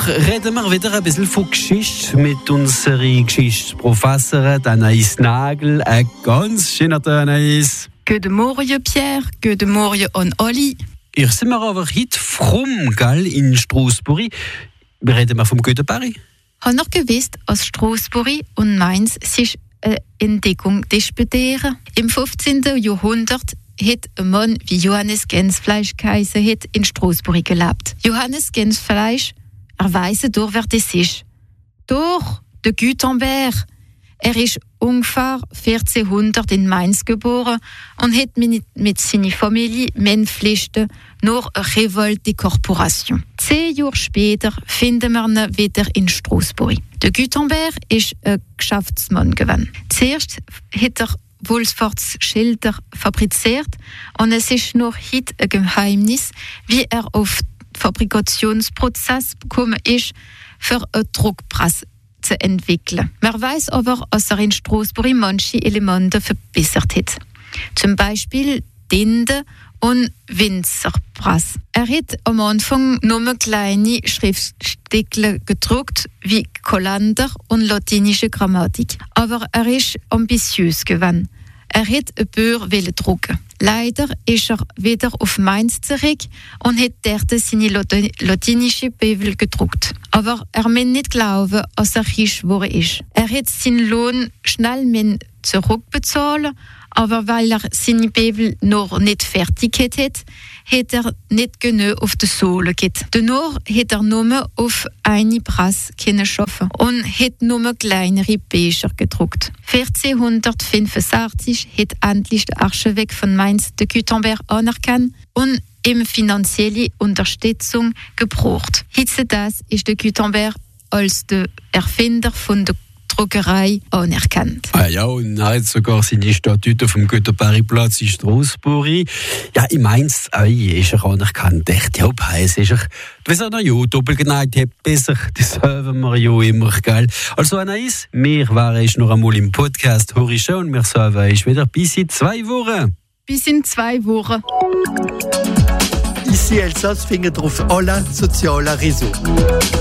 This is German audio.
Woche reden wir wieder ein bisschen von Geschichte mit unserer Geschichtsprofessorin Anaïs Nagel. Ein ganz schöner Tag, Anaïs. Guten Morgen, Pierre. Guten Morgen an alle. Hier sind wir aber heute fromm, gell, in Straßburg. Wir reden mal vom Göteborg. Haben noch gewusst, dass Straßburg und Mainz sich eine Entdeckung disputieren? Im 15. Jahrhundert hat ein Mann wie Johannes Gänsfleisch geheißen, hat in Straßburg gelebt. Johannes Gänsfleisch, er weiss doch, wer das ist. Doch, der Gutenberg. Er ist ungefähr 1400 in Mainz geboren und hat mit seiner Familie Männpflichten nach einer Revolte Korporation. 10 Jahre später finden wir ihn wieder in Straßburg. Der Gutenberg ist ein Geschäftsmann gewesen. Zuerst hat er Wohlfahrtsschilder fabriziert und es ist noch heute ein Geheimnis, wie er auf den Fabrikationsprozess gekommen ist, für eine Druckpresse zu entwickeln. Man weiß aber, dass er in Straßburg manche Elemente verbessert hat. Zum Beispiel Tinte und Winzerpresse. Er hat am Anfang nur kleine Schriftstücke gedruckt, wie Kolander und latinische Grammatik. Aber er ist ambitiös gewesen. Er hat ein Buch drucken. Leider ist er wieder auf Mainz zurück und hat dort seine latinische Bibel gedruckt. Aber er muss nicht glauben, dass er reich geworden ist. Er hat seinen Lohn schnell zurückbezahlen, aber weil er seine Bibel noch nicht fertig hat er nicht genug auf die Sohle gegeben. Danach hat er nur auf eine Presse arbeiten und hat nur kleinere Bücher gedruckt. 1465 hat endlich der Archevêque von Mainz den Gutenberg anerkannt und ihm finanzielle Unterstützung gebraucht. Heutzutage ist der Gutenberg als der Erfinder von der Druckerei anerkannt. Ja, und er hat sogar seine Statue vom Göteborgplatz in Straßburg. Ja, in Mainz ist er anerkannt. Echt, ja, heiß ist er. Wenn er noch doppelt geneigt hat, besser, das hören wir ja immer, gell? Also, Anaïs, wir waren noch einmal im Podcast Horizon und wir sagen euch wieder bis in 2 Wochen. Bis in 2 Wochen. Ici Elsass findet auf allen sozialen Réseaux.